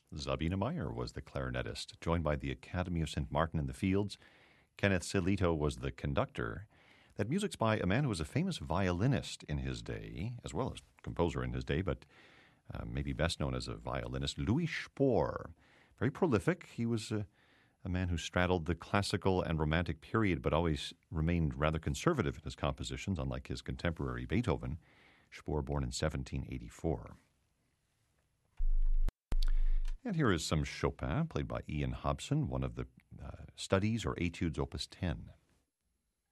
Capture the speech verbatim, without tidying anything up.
Zabina Meyer was the clarinetist, joined by the Academy of Saint Martin in the Fields. Kenneth Silito was the conductor. That music's by a man who was a famous violinist in his day, as well as composer in his day, but uh, maybe best known as a violinist, Louis Spohr. Very prolific. He was a, a man who straddled the classical and romantic period, but always remained rather conservative in his compositions, unlike his contemporary Beethoven. Spohr, born in seventeen eighty-four. And here is some Chopin, played by Ian Hobson, one of the uh, studies or etudes, opus ten.